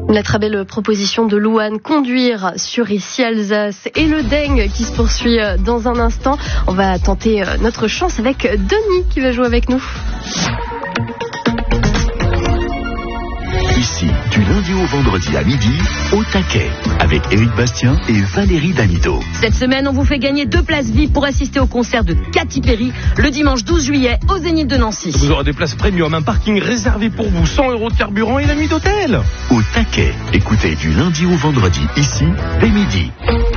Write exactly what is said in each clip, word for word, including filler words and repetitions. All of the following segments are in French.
La très belle proposition de Louane, conduire sur Ici Alsace, et le dingue qui se poursuit dans un instant. On va tenter notre chance avec Denis qui va jouer avec nous. Ici, du lundi au vendredi à midi, au taquet, avec Éric Bastien et Valérie Damido. Cette semaine, on vous fait gagner deux places vives pour assister au concert de Katy Perry le dimanche douze juillet au Zénith de Nancy. Vous aurez des places premium, un parking réservé pour vous, cent euros de carburant et la nuit d'hôtel. Au taquet, écoutez du lundi au vendredi, ici, dès midi.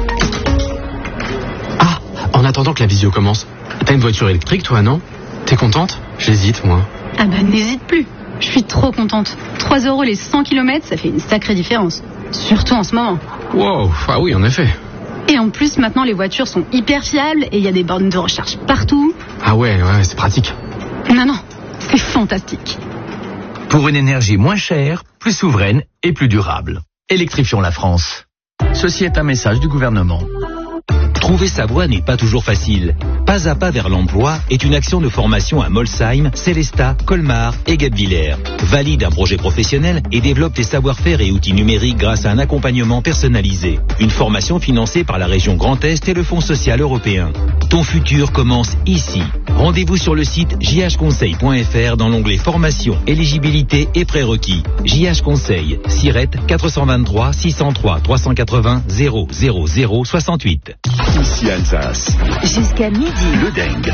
Ah, en attendant que la visio commence, t'as une voiture électrique toi, non? T'es contente? J'hésite, moi. Ah bah n'hésite plus. Je suis trop contente. trois euros les cent kilomètres, ça fait une sacrée différence. Surtout en ce moment. Wow, ah oui, en effet. Et en plus, maintenant, les voitures sont hyper fiables et il y a des bornes de recharge partout. Ah ouais, ouais, c'est pratique. Non, non, c'est fantastique. Pour une énergie moins chère, plus souveraine et plus durable. Électrifions la France. Ceci est un message du gouvernement. Trouver sa voie n'est pas toujours facile. Pas à pas vers l'emploi est une action de formation à Molsheim, Célestat, Colmar et Guebwiller. Valide un projet professionnel et développe tes savoir-faire et outils numériques grâce à un accompagnement personnalisé. Une formation financée par la région Grand Est et le Fonds social européen. Ton futur commence ici. Rendez-vous sur le site j h conseil point f r dans l'onglet formation, éligibilité et prérequis. J H Conseil, Siret quatre cent vingt-trois six cent trois trois cent quatre-vingts zéro zéro zéro soixante-huit. Ici Alsace. Jusqu'à midi. Le dingue.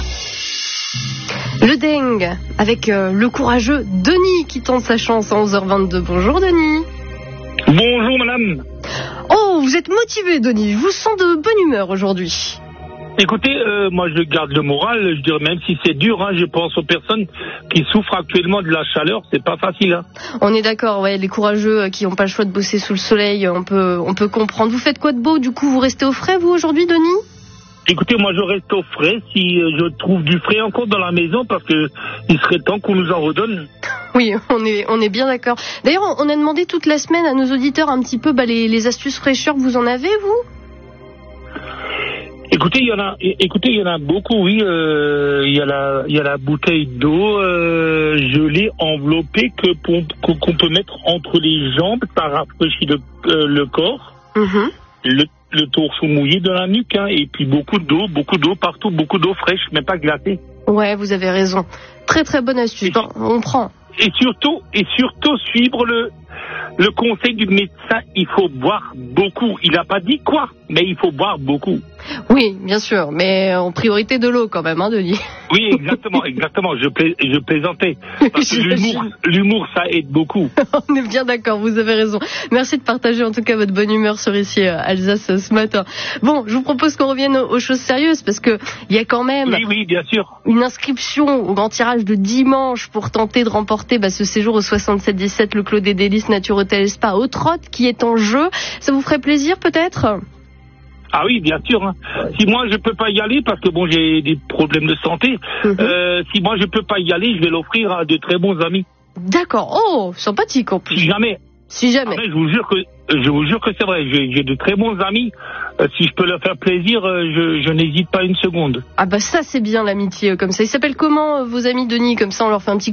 Le dingue, avec euh, le courageux Denis qui tente sa chance à onze heures vingt-deux. Bonjour Denis. Bonjour madame. Oh, vous êtes motivé Denis, je vous sens de bonne humeur aujourd'hui. Écoutez, euh, moi je garde le moral, je dirais même si c'est dur, hein, je pense aux personnes qui souffrent actuellement de la chaleur, c'est pas facile. Hein. On est d'accord, ouais, les courageux qui n'ont pas le choix de bosser sous le soleil, on peut, on peut comprendre. Vous faites quoi de beau, du coup, vous restez au frais vous aujourd'hui Denis ? Écoutez, moi je reste au frais si je trouve du frais encore dans la maison parce que il serait temps qu'on nous en redonne. Oui, on est, on est bien d'accord. D'ailleurs, on a demandé toute la semaine à nos auditeurs un petit peu bah, les, les astuces fraîcheurs, vous en avez vous ? Écoutez, il y en a, écoutez, il y en a beaucoup, oui. Euh, il y a la, il y a la bouteille d'eau euh, gelée, enveloppée que pour, qu'on peut mettre entre les jambes, ça rafraîchit le, euh, le corps, mm-hmm. le, le torchon mouillé de la nuque, hein, et puis beaucoup d'eau, beaucoup d'eau partout, beaucoup d'eau fraîche, mais pas glacée. Ouais, vous avez raison. Très très bonne astuce. Bon, on prend. Et surtout, et surtout suivre le. Le conseil du médecin, il faut boire beaucoup. Il n'a pas dit quoi, mais il faut boire beaucoup. Oui, bien sûr, mais en priorité de l'eau quand même, hein, Denis. Oui, exactement, exactement. Je, pla- je plaisantais. Parce que l'humour, l'humour, ça aide beaucoup. On est bien d'accord, vous avez raison. Merci de partager en tout cas votre bonne humeur sur Ici Alsace ce matin. Bon, je vous propose qu'on revienne aux choses sérieuses parce que il y a quand même oui, oui, bien sûr. une inscription au grand tirage de dimanche pour tenter de remporter bah, ce séjour au soixante-sept dix-sept Le Clos des Délices Nature Hôtel et Spa au Trot qui est en jeu. Ça vous ferait plaisir peut-être ? Ah oui, bien sûr. Hein. Si moi je peux pas y aller parce que bon j'ai des problèmes de santé, mm-hmm. euh, si moi je peux pas y aller, je vais l'offrir à de très bons amis. D'accord. Oh, sympathique en plus. Si jamais. Si jamais. Ah, mais je vous jure que je vous jure que c'est vrai. J'ai, j'ai de très bons amis. Euh, si je peux leur faire plaisir, euh, je, je n'hésite pas une seconde. Ah bah ça c'est bien l'amitié euh, comme ça. Ils s'appellent comment euh, vos amis Denis ? Comme ça on leur fait un petit